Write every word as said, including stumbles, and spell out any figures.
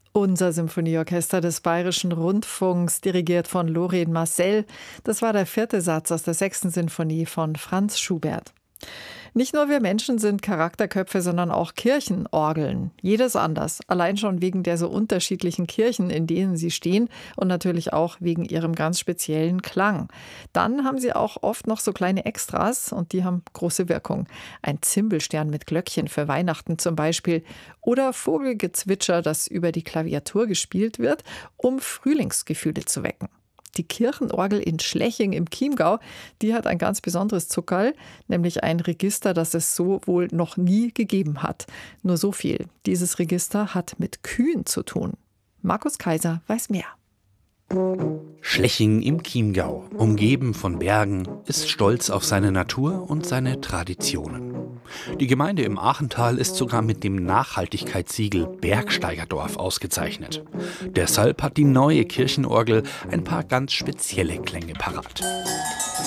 Unser Symphonieorchester des Bayerischen Rundfunks, dirigiert von Lorraine Marcel. Das war der vierte Satz aus der sechsten Sinfonie von Franz Schubert. Nicht nur wir Menschen sind Charakterköpfe, sondern auch Kirchenorgeln. Jedes anders, allein schon wegen der so unterschiedlichen Kirchen, in denen sie stehen und natürlich auch wegen ihrem ganz speziellen Klang. Dann haben sie auch oft noch so kleine Extras und die haben große Wirkung. Ein Zimbelstern mit Glöckchen für Weihnachten zum Beispiel oder Vogelgezwitscher, das über die Klaviatur gespielt wird, um Frühlingsgefühle zu wecken. Die Kirchenorgel in Schleching im Chiemgau, die hat ein ganz besonderes Zuckerl, nämlich ein Register, das es so wohl noch nie gegeben hat. Nur so viel. Dieses Register hat mit Kühen zu tun. Markus Kaiser weiß mehr. Schleching im Chiemgau, umgeben von Bergen, ist stolz auf seine Natur und seine Traditionen. Die Gemeinde im Aachental ist sogar mit dem Nachhaltigkeitssiegel Bergsteigerdorf ausgezeichnet. Deshalb hat die neue Kirchenorgel ein paar ganz spezielle Klänge parat.